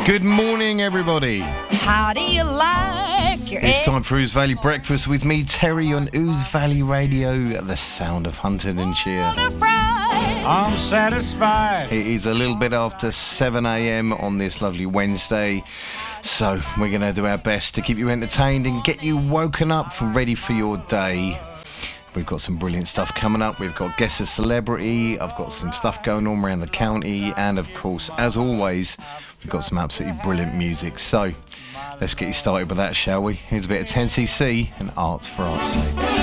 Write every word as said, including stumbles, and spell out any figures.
Good morning, everybody. How do you like your It's egg? time for Ouse Valley Breakfast with me, Terry, on Ouse Valley Radio, the sound of Huntingdonshire. Fried. I'm satisfied. It is a little bit after seven a.m. on this lovely Wednesday, so we're going to do our best to keep you entertained and get you woken up for ready for your day. We've got some brilliant stuff coming up. We've got Guess a Celebrity. I've got some stuff going on around the county. And, of course, as always, we've got some absolutely brilliant music. So let's get you started with that, shall we? Here's a bit of ten C C and Arts for Art's sake.